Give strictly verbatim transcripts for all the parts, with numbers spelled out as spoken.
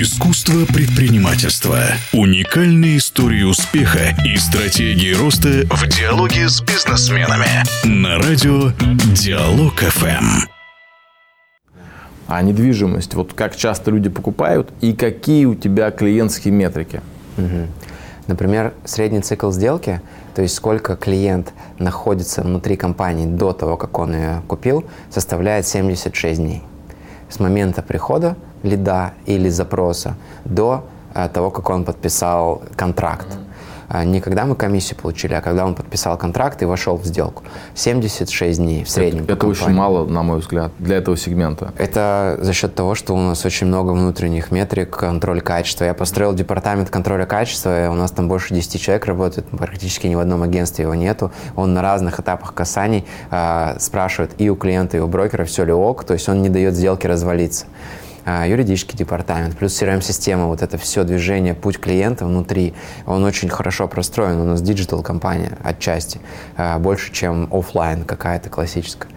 Искусство предпринимательства. Уникальные истории успеха и стратегии роста в диалоге с бизнесменами. На радио Диалог эф эм. А недвижимость, вот как часто люди покупают и какие у тебя клиентские метрики? Угу. Например, средний цикл сделки, то есть сколько клиент находится внутри компании до того, как он ее купил, составляет семьдесят шесть дней. С момента прихода лида или запроса до а, того, как он подписал контракт. А, не когда мы комиссию получили, а когда он подписал контракт и вошел в сделку. семьдесят шесть дней в среднем. Это, это очень мало, на мой взгляд, для этого сегмента. Это за счет того, что у нас очень много внутренних метрик, контроль качества. Я построил департамент контроля качества, и у нас там больше десяти человек работает, практически ни в одном агентстве его нету. Он на разных этапах касаний э, спрашивает и у клиента, и у брокера, все ли ок, то есть он не дает сделке развалиться. Юридический департамент, плюс си эр эм-система, вот это все движение, путь клиента внутри, он очень хорошо простроен. У нас диджитал-компания отчасти, больше, чем офлайн какая-то классическая.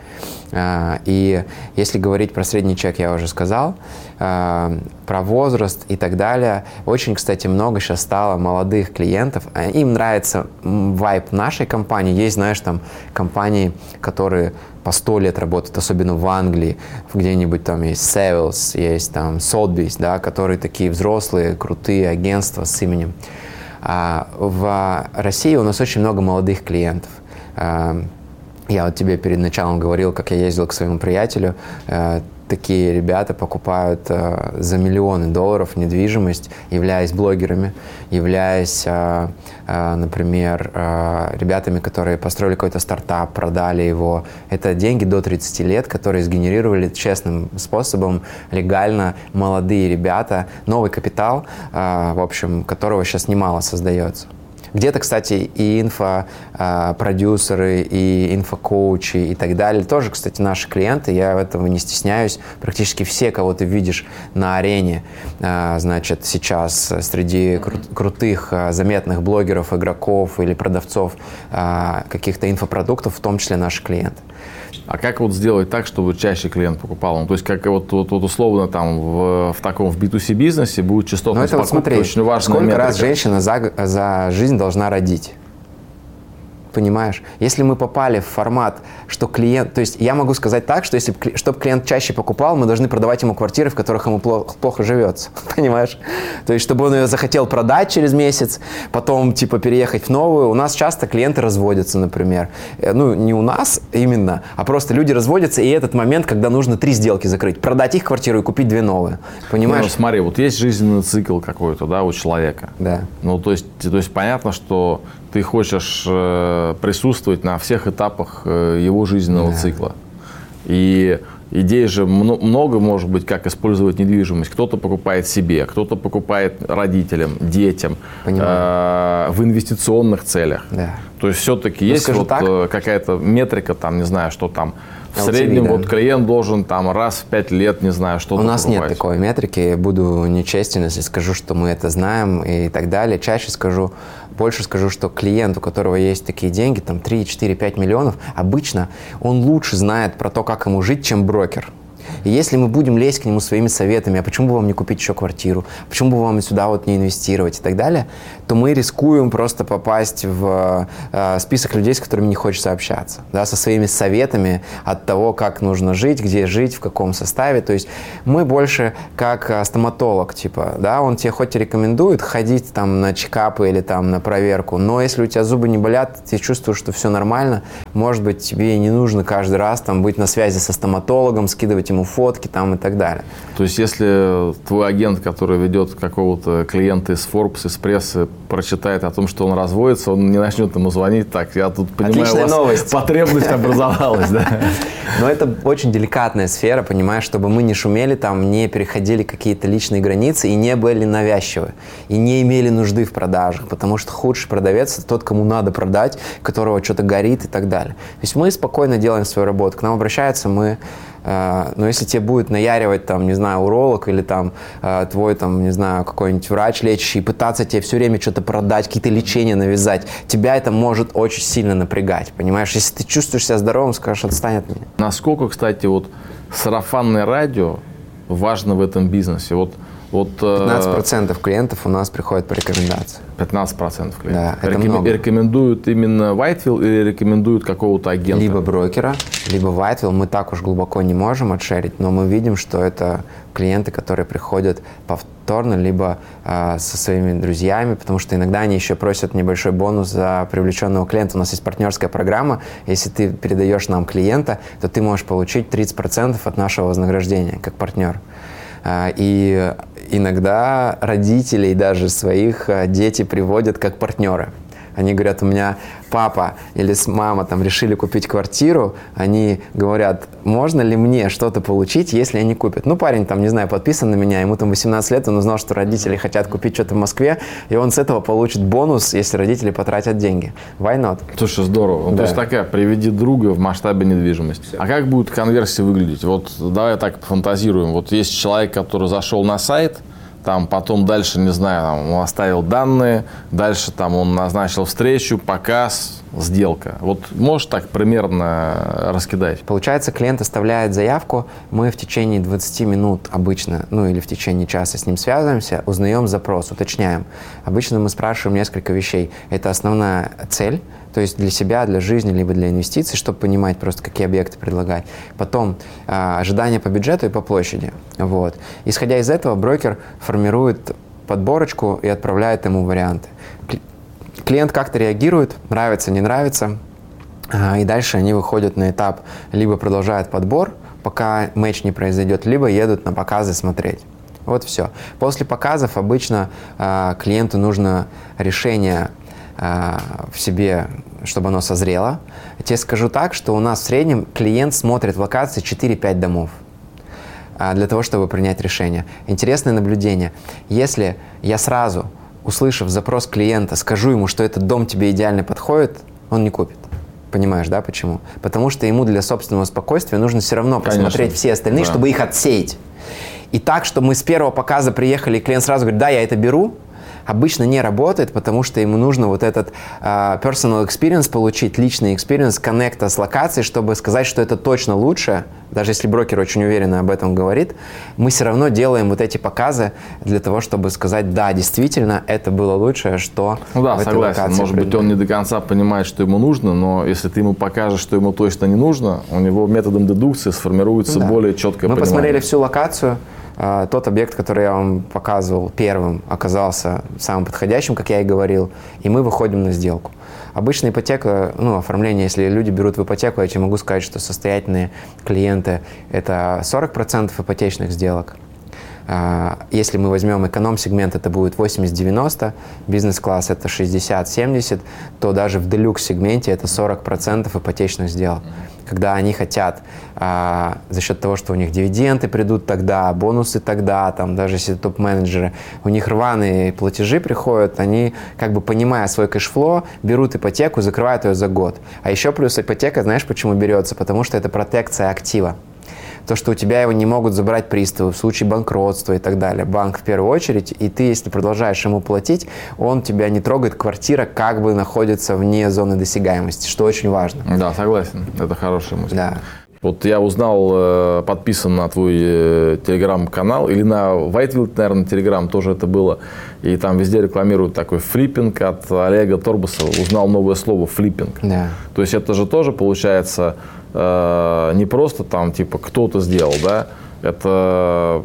И если говорить про средний чек, я уже сказал, про возраст и так далее. Очень, кстати, много сейчас стало молодых клиентов. Им нравится вайб нашей компании. Есть, знаешь, там компании, которые по сто лет работают, особенно в Англии, где-нибудь там есть Savills, есть там Sotheby's, да, которые такие взрослые, крутые агентства с именем. А в России у нас очень много молодых клиентов. Я вот тебе перед началом говорил, как я ездил к своему приятелю. Такие ребята покупают э, за миллионы долларов недвижимость, являясь блогерами, являясь, э, э, например, э, ребятами, которые построили какой-то стартап, продали его. Это деньги до тридцати лет, которые сгенерировали честным способом, легально, молодые ребята, новый капитал, э, в общем, которого сейчас немало создается. Где-то, кстати, и инфопродюсеры, и инфокоучи и так далее. Тоже, кстати, наши клиенты, я этого не стесняюсь. Практически все, кого ты видишь на арене, значит, сейчас среди кру- крутых, заметных блогеров, игроков или продавцов каких-то инфопродуктов, в том числе наши клиенты. А как вот сделать так, чтобы чаще клиент покупал? Ну, то есть, как вот, вот, вот условно там в, в таком в би ту си бизнесе будет частотность покупки, вот смотри, очень важная сколько метрика. Раз женщина за, за жизнь должна родить? Понимаешь? Если мы попали в формат, что клиент... То есть я могу сказать так, что если чтобы клиент чаще покупал, мы должны продавать ему квартиры, в которых ему плохо, плохо живется. Понимаешь? То есть чтобы он ее захотел продать через месяц, потом типа переехать в новую. У нас часто клиенты разводятся, например. Ну, не у нас именно, а просто люди разводятся, и этот момент, когда нужно три сделки закрыть. Продать их квартиру и купить две новые. Понимаешь? Ну, смотри, вот есть жизненный цикл какой-то, да, у человека. Да. Ну, то есть, то есть понятно, что ты хочешь э, присутствовать на всех этапах э, его жизненного да. цикла. И идей же много, может быть, как использовать недвижимость. Кто-то покупает себе, кто-то покупает родителям, детям, э, в инвестиционных целях. Да. То есть все-таки ну, есть вот э, какая-то метрика, там, не знаю, что там в эл ти ви, среднем да. вот клиент должен там раз в пять лет, не знаю, что-то У нас покупать. Нет такой метрики. Я буду нечестен, если скажу, что мы это знаем и так далее. Чаще скажу, больше скажу, что клиент, у которого есть такие деньги, там три, четыре, пять миллионов, обычно он лучше знает про то, как ему жить, чем брокер. И если мы будем лезть к нему своими советами, а почему бы вам не купить еще квартиру, почему бы вам сюда вот не инвестировать и так далее, то мы рискуем просто попасть в э, список людей, с которыми не хочется общаться, да, со своими советами от того, как нужно жить, где жить, в каком составе. То есть мы больше как стоматолог, типа, да, он тебе хоть и рекомендует ходить там на чекапы или там на проверку, но если у тебя зубы не болят, ты чувствуешь, что все нормально, может быть, тебе и не нужно каждый раз там быть на связи со стоматологом, скидывать ему фотки там и так далее. То есть, если твой агент, который ведет какого-то клиента из Forbes, из прессы, прочитает о том, что он разводится, он не начнет ему звонить, так, я тут понимаю, Отличная у вас новость. Потребность образовалась, да? Но это очень деликатная сфера, понимаешь, чтобы мы не шумели там, не переходили какие-то личные границы и не были навязчивы, и не имели нужды в продажах, потому что худший продавец – это тот, кому надо продать, которого что-то горит и так далее. То есть мы спокойно делаем свою работу, к нам обращаются, мы Но если тебе будет наяривать, там, не знаю, уролог или там твой, там, не знаю, какой-нибудь врач лечащий, пытаться тебе все время что-то продать, какие-то лечения навязать, тебя это может очень сильно напрягать, понимаешь? Если ты чувствуешь себя здоровым, скажешь, отстань от меня. Насколько, кстати, вот сарафанное радио важно в этом бизнесе? Вот Вот, пятнадцать процентов клиентов у нас приходят по рекомендации. пятнадцать процентов клиентов. Да, это Рекомен... много. Рекомендуют именно Whitefield или рекомендуют какого-то агента? Либо брокера, либо Whitefield. Мы так уж глубоко не можем отшерить, но мы видим, что это клиенты, которые приходят повторно, либо э, со своими друзьями, потому что иногда они еще просят небольшой бонус за привлеченного клиента. У нас есть партнерская программа. Если ты передаешь нам клиента, то ты можешь получить тридцать процентов от нашего вознаграждения как партнер. Э, и иногда родителей даже своих дети приводят как партнеры. Они говорят, у меня папа или мама там решили купить квартиру, они говорят, можно ли мне что-то получить, если они купят. Ну, парень там, не знаю, подписан на меня, ему там восемнадцать лет, он узнал, что родители хотят купить что-то в Москве, и он с этого получит бонус, если родители потратят деньги. Why not? Слушай, здорово. Да. То есть такая, приведи друга в масштабе недвижимости. Все. А как будет конверсия выглядеть? Вот давай так пофантазируем. Вот есть человек, который зашел на сайт, там потом дальше, не знаю, там, он оставил данные, дальше там он назначил встречу, показ, сделка. Вот можешь так примерно раскидать? Получается, клиент оставляет заявку, мы в течение двадцати минут обычно, ну или в течение часа с ним связываемся, узнаем запрос, уточняем. Обычно мы спрашиваем несколько вещей. Это основная цель, то есть для себя, для жизни, либо для инвестиций, чтобы понимать просто, какие объекты предлагать. Потом э, ожидания по бюджету и по площади. Вот. Исходя из этого, брокер формирует подборочку и отправляет ему варианты. Клиент как-то реагирует, нравится, не нравится, э, и дальше они выходят на этап, либо продолжают подбор, пока матч не произойдет, либо едут на показы смотреть. Вот все. После показов обычно э, клиенту нужно решение в себе, чтобы оно созрело. Я тебе скажу так, что у нас в среднем клиент смотрит в локации четыре-пять домов для того, чтобы принять решение. Интересное наблюдение. Если я сразу, услышав запрос клиента, скажу ему, что этот дом тебе идеально подходит, он не купит. Понимаешь, да, почему? Потому что ему для собственного спокойствия нужно все равно посмотреть Конечно. Все остальные, да. чтобы их отсеять. И так, что мы с первого показа приехали, и клиент сразу говорит, да, я это беру, обычно не работает, потому что ему нужно вот этот uh, personal experience получить, личный experience, коннекта с локацией, чтобы сказать, что это точно лучше, даже если брокер очень уверенно об этом говорит, мы все равно делаем вот эти показы для того, чтобы сказать, да, действительно, это было лучшее, что ну да, в этой согласен. локации. Может быть, он не до конца понимает, что ему нужно, но если ты ему покажешь, что ему точно не нужно, у него методом дедукции сформируется да. более четкое мы понимание. Мы посмотрели всю локацию. Тот объект, который я вам показывал первым, оказался самым подходящим, как я и говорил, и мы выходим на сделку. Обычно ипотека, ну, оформление, если люди берут в ипотеку, я тебе могу сказать, что состоятельные клиенты – это сорок процентов ипотечных сделок. Если мы возьмем эконом-сегмент, это будет восемьдесят-девяносто, бизнес-класс – это шестьдесят-семьдесят, то даже в делюкс-сегменте это сорок процентов ипотечных сделок. Когда они хотят а, за счет того, что у них дивиденды придут тогда, бонусы тогда, там, даже если топ-менеджеры, у них рваные платежи приходят, они, как бы понимая свой кэшфлоу, берут ипотеку, закрывают ее за год. А еще плюс ипотека, знаешь, почему берется? Потому что это протекция актива. То, что у тебя его не могут забрать приставы в случае банкротства и так далее. Банк в первую очередь, и ты, если продолжаешь ему платить, он тебя не трогает, квартира как бы находится вне зоны досягаемости, что очень важно. Да, согласен, это хорошая мысль. Да. Вот я узнал, подписан на твой телеграм-канал, или на Whitefield, наверное, телеграм тоже это было, и там везде рекламируют такой флиппинг от Олега Торбусова. Узнал новое слово флиппинг. Да. То есть это же тоже получается не просто там типа кто-то сделал, да, это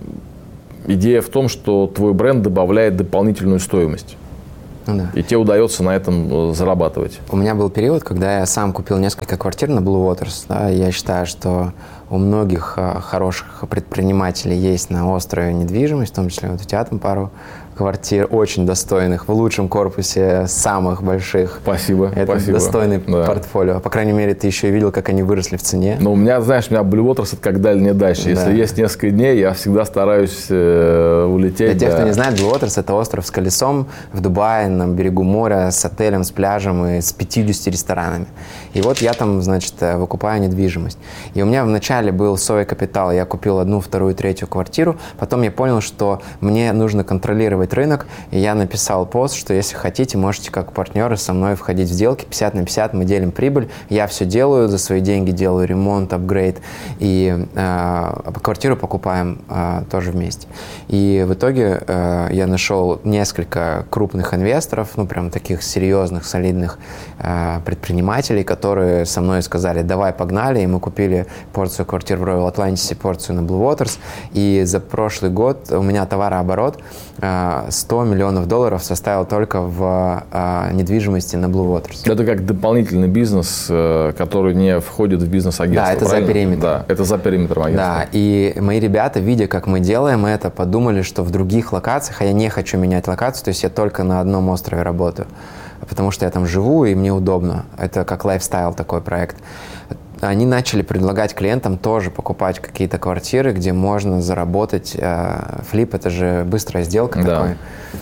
идея в том, что твой бренд добавляет дополнительную стоимость. Да. И тебе удается на этом зарабатывать. У меня был период, когда я сам купил несколько квартир на Blue Waters. Да, я считаю, что у многих хороших предпринимателей есть на острове недвижимость, в том числе вот у тебя там пару квартир очень достойных, в лучшем корпусе, самых больших. Спасибо. Это спасибо. достойный да. портфолио. По крайней мере, ты еще и видел, как они выросли в цене. Но у меня, знаешь, у меня Blue Waters это как дальняя дача. Если да. есть несколько дней, я всегда стараюсь э, улететь. Для тех, да. кто не знает, Blue Waters – это остров с колесом в Дубае, на берегу моря, с отелем, с пляжем и с пятьюдесятью ресторанами. И вот я там, значит, выкупаю недвижимость. И у меня вначале вначале был свой капитал, я купил одну, вторую, третью квартиру, потом я понял, что мне нужно контролировать рынок, и я написал пост, что если хотите, можете как партнеры со мной входить в сделки пятьдесят на пятьдесят, мы делим прибыль, я все делаю, за свои деньги делаю ремонт, апгрейд, и э, квартиру покупаем э, тоже вместе. И в итоге э, я нашел несколько крупных инвесторов, ну прям таких серьезных, солидных э, предпринимателей, которые со мной сказали, давай погнали, и мы купили порцию квартир в Royal Atlantis, порцию на Blue Waters, и за прошлый год у меня товарооборот э, сто миллионов долларов составил только в э, недвижимости на Blue Waters. Это как дополнительный бизнес, э, который не входит в бизнес-агентство, Да, это правильно? за периметром. Да, это за периметром агентства. Да, и мои ребята, видя, как мы делаем это, подумали, что в других локациях, а я не хочу менять локацию, то есть я только на одном острове работаю, потому что я там живу и мне удобно. Это как лайфстайл такой проект. Они начали предлагать клиентам тоже покупать какие-то квартиры, где можно заработать. Флип – это же быстрая сделка да. такой.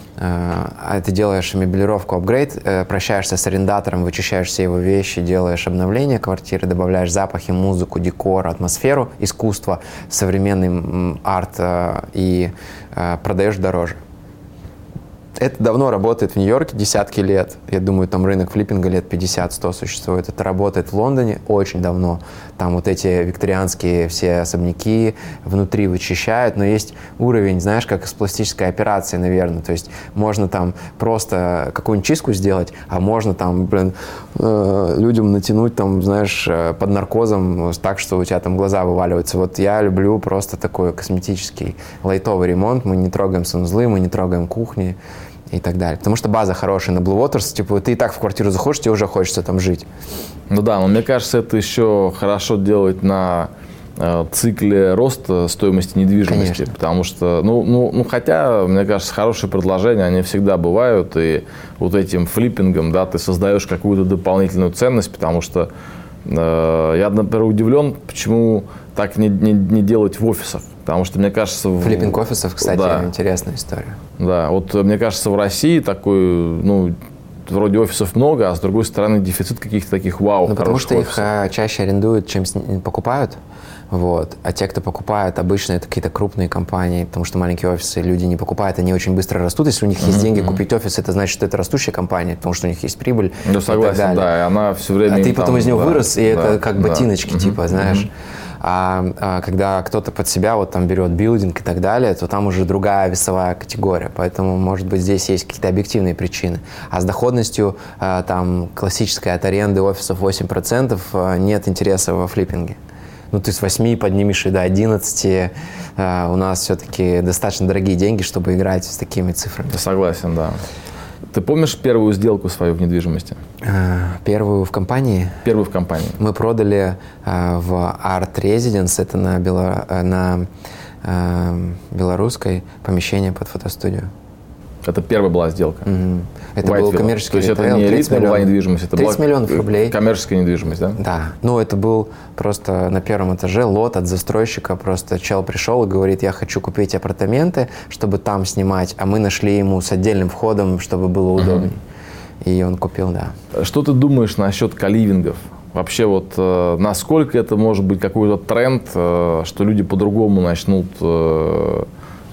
А ты делаешь меблировку, апгрейд, прощаешься с арендатором, вычищаешь все его вещи, делаешь обновление квартиры, добавляешь запахи, музыку, декор, атмосферу, искусство, современный арт и продаешь дороже. Это давно работает в Нью-Йорке, десятки лет. Я думаю, там рынок флиппинга лет пятьдесят-сто существует. Это работает в Лондоне очень давно. Там вот эти викторианские все особняки внутри вычищают, но есть уровень, знаешь, как из пластической операции, наверное. То есть можно там просто какую-нибудь чистку сделать, а можно там, блин, людям натянуть там, знаешь, под наркозом так, что у тебя там глаза вываливаются. Вот я люблю просто такой косметический лайтовый ремонт. Мы не трогаем санузлы, мы не трогаем кухни и так далее. Потому что база хорошая на Blue Waters, типа ты и так в квартиру заходишь, тебе уже хочется там жить. Ну да, но мне кажется, это еще хорошо делать на э, цикле роста стоимости недвижимости. Конечно. Потому что, ну, ну, ну, хотя, мне кажется, хорошие предложения, они всегда бывают, и вот этим флиппингом, да, ты создаешь какую-то дополнительную ценность, потому что э, я, например, удивлен, почему так не, не, не делать в офисах. Потому что, мне кажется... Флиппинг офисов, кстати, да. интересная история. Да, вот мне кажется, в России такой, ну, вроде офисов много, а с другой стороны дефицит каких-то таких вау, ну, потому что офисов. их а, чаще арендуют, чем покупают. Вот. А те, кто покупают, обычно это какие-то крупные компании, потому что маленькие офисы люди не покупают, они очень быстро растут. Если у них есть mm-hmm. деньги купить офис, это значит, что это растущая компания, потому что у них есть прибыль. Ну, согласен, и так далее. Да, и она все время... А ты потом там, из него да, вырос, и да, это как да. ботиночки, mm-hmm. типа, знаешь. Mm-hmm. А, а когда кто-то под себя вот там берет билдинг и так далее, то там уже другая весовая категория. Поэтому, может быть, здесь есть какие-то объективные причины. А с доходностью а, там классической от аренды офисов восемь процентов а, нет интереса во флиппинге. Ну, ты с восьми поднимешь и до одиннадцати. А, у нас все-таки достаточно дорогие деньги, чтобы играть с такими цифрами. Я согласен, да. Ты помнишь первую сделку свою в недвижимости? Первую в компании? Первую в компании. Мы продали э, в Art Residence, это на, Бело, на э, белорусской, помещение под фотостудию. Это первая была сделка? Mm-hmm. Это White был Villa. коммерческий То есть ритейл, это не элитная была недвижимость, это тридцать была миллионов рублей. Коммерческая недвижимость, да? Да. Ну, это был просто на первом этаже лот от застройщика. Просто чел пришел и говорит, я хочу купить апартаменты, чтобы там снимать, а мы нашли ему с отдельным входом, чтобы было удобнее. Uh-huh. И он купил, да. Что ты думаешь насчет коливингов? Вообще вот э, насколько это может быть какой-то тренд, э, что люди по-другому начнут... Э,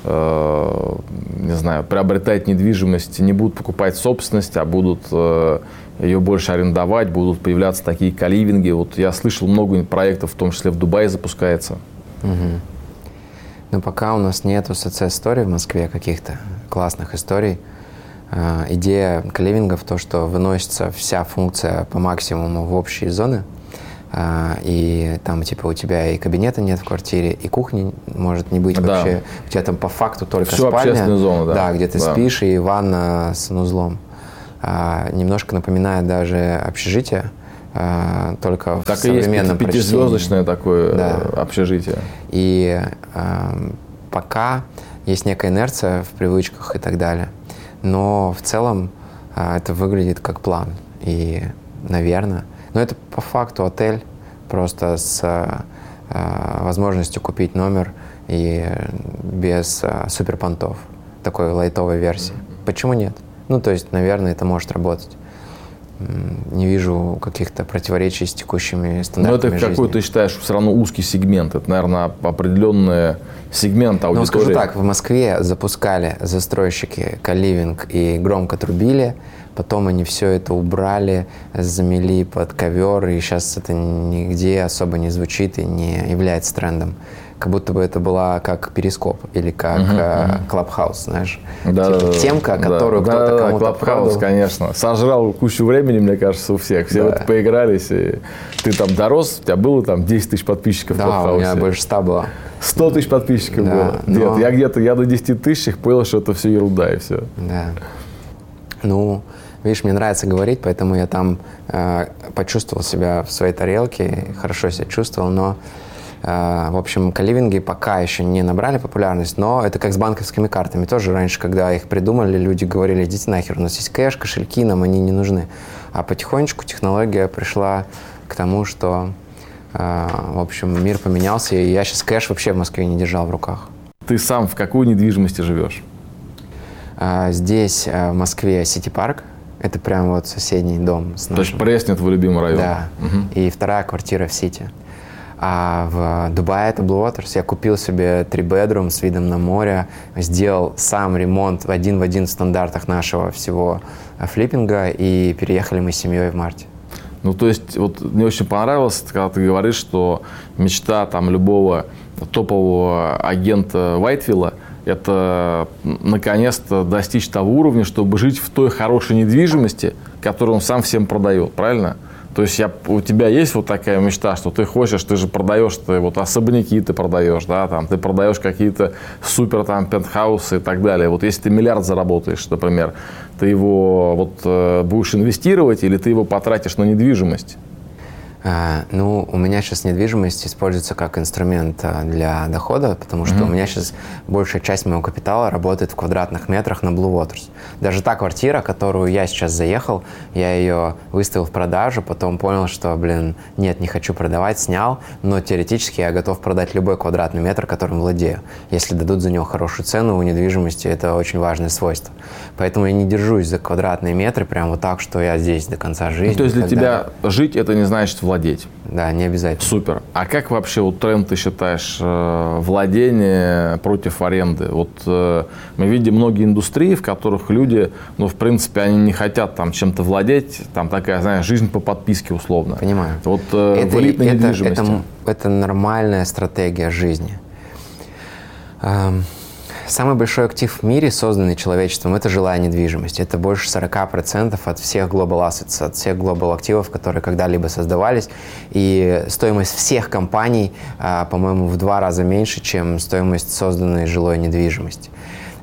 не знаю, приобретать недвижимость, не будут покупать собственность, а будут э, ее больше арендовать, будут появляться такие коливинги. Вот я слышал много проектов, в том числе в Дубае запускается. Угу. Но пока у нас нету success-story в Москве, каких-то классных историй. Э, идея коливингов то, что выносится вся функция по максимуму в общие зоны. И там, типа, у тебя и кабинета нет в квартире, и кухни может не быть да. вообще. У тебя там по факту только Всё спальня, зона, да. Да, где ты да. спишь, и ванна с санузлом. А, немножко напоминает даже общежитие, а, только так в современном прочтении. Пятизвездочное такое да. общежитие. И а, пока есть некая инерция в привычках и так далее. Но в целом а, это выглядит как план. И, наверное... Но это по факту отель, просто с э, возможностью купить номер и без э, суперпонтов, такой лайтовой версии. Почему нет? Ну, то есть, наверное, это может работать. не вижу каких-то противоречий с текущими стандартами жизни. Но это какой ты считаешь все равно узкий сегмент? Это, наверное, определенный сегмент аудитории. Ну, скажу так, в Москве запускали застройщики коливинг и громко трубили, потом они все это убрали, замели под ковер, и сейчас это нигде особо не звучит и не является трендом. Как будто бы это была как перископ или как Клабхаус, uh-huh, uh-huh. знаешь. Да, типа, да, темка, да, которую да, кто-то да, кому-то Клабхаус, конечно. Сожрал кучу времени, мне кажется, у всех. Все да. вот поигрались, и ты там дорос, у тебя было там десять тысяч подписчиков да, в Клабхаусе. у меня больше ста было. сто тысяч подписчиков да, было. но... Нет, я где-то, я до десяти тысяч понял, что это все ерунда и все. Да. Ну, видишь, мне нравится говорить, поэтому я там э, почувствовал себя в своей тарелке, хорошо себя чувствовал, но в общем, коливинги пока еще не набрали популярность, но это как с банковскими картами. Тоже раньше, когда их придумали, люди говорили: идите нахер, у нас есть кэш, кошельки, нам они не нужны. А потихонечку технология пришла к тому, что, в общем, мир поменялся, и я сейчас кэш вообще в Москве не держал в руках. Ты сам в какой недвижимости живешь? Здесь, в Москве, Сити-парк. Это прям вот соседний дом с нашим. То есть Пресня твой любимый район? Да. Угу. И вторая квартира в Сити. А в Дубае это Blue Waters. Я купил себе три-бедрум с видом на море, сделал сам ремонт один в один в стандартах нашего всего флиппинга, и переехали мы с семьей в марте. Ну, то есть, вот мне очень понравилось, когда ты говоришь, что мечта там любого топового агента Вайтвилла – это наконец-то достичь того уровня, чтобы жить в той хорошей недвижимости, которую он сам всем продает, правильно? То есть я, у тебя есть вот такая мечта, что ты хочешь, ты же продаешь, ты вот особняки ты продаешь, да, там, ты продаешь какие-то супер там пентхаусы и так далее. Вот если ты миллиард заработаешь, например, ты его вот будешь инвестировать или ты его потратишь на недвижимость? А, ну, у меня сейчас недвижимость используется как инструмент для дохода, потому что mm-hmm. у меня сейчас большая часть моего капитала работает в квадратных метрах на Blue Waters. Даже та квартира, которую я сейчас заехал, я ее выставил в продажу, потом понял, что, блин, нет, не хочу продавать, снял, но теоретически я готов продать любой квадратный метр, которым владею. Если дадут за него хорошую цену, у недвижимости это очень важное свойство. Поэтому я не держусь за квадратные метры прям вот так, что я здесь до конца жизни. Ну, то есть для тебя жить это не значит владеть? Да, не обязательно. Супер. А как вообще вот тренд ты считаешь владение против аренды? Вот э, мы видим многие индустрии, в которых люди, ну, в принципе, они не хотят там чем-то владеть, там такая, знаешь, жизнь по подписке условно. Понимаю. Вот э, это, в элитной это, недвижимости. Это, это нормальная стратегия жизни. Эм, самый большой актив в мире, созданный человечеством, это жилая недвижимость. Это больше сорок процентов от всех global assets, от всех global активов, которые когда-либо создавались. И стоимость всех компаний, э, по-моему, в два раза меньше, чем стоимость созданной жилой недвижимости.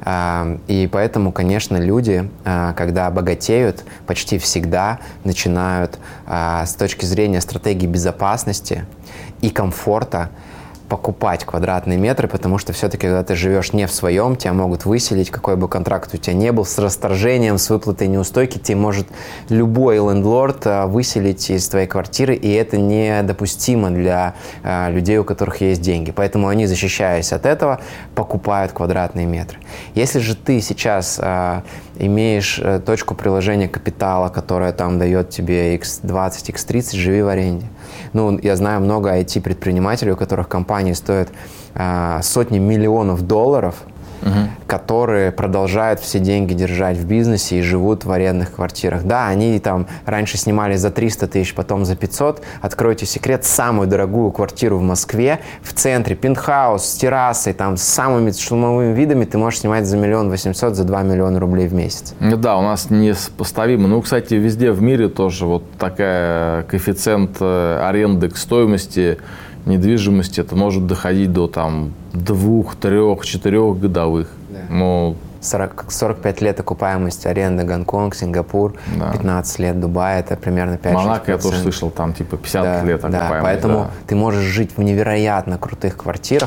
И поэтому, конечно, люди, когда богатеют, почти всегда начинают с точки зрения стратегии безопасности и комфорта покупать квадратные метры, потому что все-таки, когда ты живешь не в своем, тебя могут выселить, какой бы контракт у тебя ни был, с расторжением, с выплатой неустойки, тебе может любой лендлорд выселить из твоей квартиры, и это недопустимо для а, людей, у которых есть деньги. Поэтому они, защищаясь от этого, покупают квадратные метры. Если же ты сейчас а, имеешь а, точку приложения капитала, которая там дает тебе икс двадцать, икс тридцать, живи в аренде. Ну, я знаю много ай ти-предпринимателей, у которых компании стоят а, сотни миллионов долларов, угу. которые продолжают все деньги держать в бизнесе и живут в арендных квартирах. Да, они там раньше снимали за триста тысяч, потом за пятьсот. Откройте секрет, самую дорогую квартиру в Москве, в центре, пентхаус с террасой, там, с самыми шумовыми видами ты можешь снимать за миллион восемьсот, за два миллиона рублей в месяц. Да, у нас несопоставимо. Ну, кстати, везде в мире тоже вот такая коэффициент аренды к стоимости недвижимости, это может доходить до там двух, трех, четырех годовых. Да. Но... сорок, сорок пять лет окупаемости аренды Гонконг, Сингапур, да. пятнадцать лет Дубай, это примерно пять-шесть процентов. Монако я тоже слышал, там типа пятьдесят да, лет окупаемость. Да, поэтому да. ты можешь жить в невероятно крутых квартирах,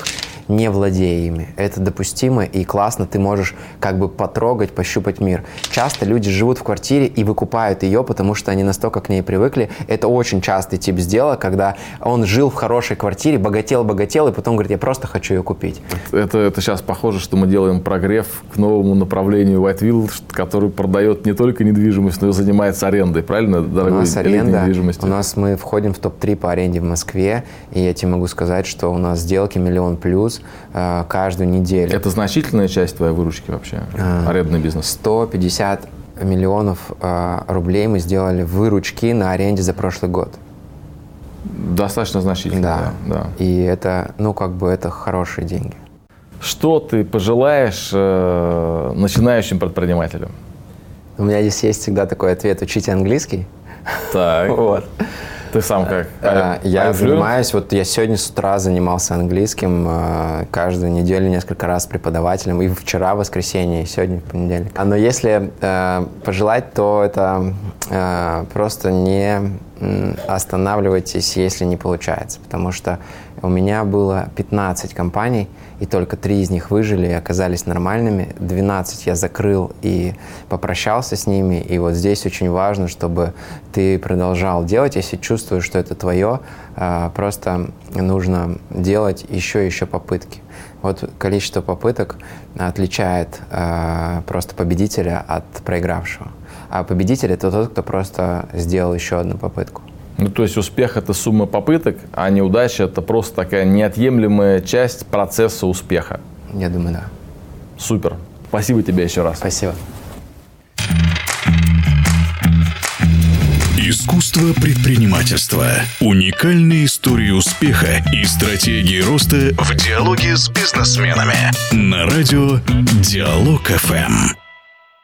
не владея ими. Это допустимо и классно, ты можешь как бы потрогать, пощупать мир. Часто люди живут в квартире и выкупают ее, потому что они настолько к ней привыкли. Это очень частый тип сделок, когда он жил в хорошей квартире, богател, богател, и потом говорит, я просто хочу ее купить. Это, это сейчас похоже, что мы делаем прогрев к новому направлению Whiteville, который продает не только недвижимость, но и занимается арендой. Правильно, дорогой? У нас аренда, недвижимости? У нас мы входим в топ три по аренде в Москве, и я тебе могу сказать, что у нас сделки миллион плюс э, каждую неделю. Это значительная часть твоей выручки вообще, а, арендный бизнес? сто пятьдесят миллионов э, рублей мы сделали выручки на аренде за прошлый год. Достаточно значительно, да. да, да. И это, ну, как бы это хорошие деньги. Что ты пожелаешь э, начинающим предпринимателям? У меня здесь есть всегда такой ответ: учите английский. Так. Вот. Ты сам как? А, я занимаюсь, вот я сегодня с утра занимался английским, каждую неделю несколько раз с преподавателем, и вчера в воскресенье, и сегодня в понедельник. Но если э, пожелать, то это э, просто не останавливайтесь, если не получается, потому что у меня было пятнадцать компаний, и только три из них выжили и оказались нормальными. двенадцать я закрыл и попрощался с ними. И вот здесь очень важно, чтобы ты продолжал делать, если чувствуешь, что это твое. Просто нужно делать еще и еще попытки. Вот количество попыток отличает просто победителя от проигравшего. А победитель — это тот, кто просто сделал еще одну попытку. Ну, то есть успех – это сумма попыток, а неудача – это просто такая неотъемлемая часть процесса успеха. Я думаю, да. Супер. Спасибо тебе еще раз. Спасибо. Искусство предпринимательства. Уникальные истории успеха и стратегии роста в диалоге с бизнесменами. На радио Диалог эф эм.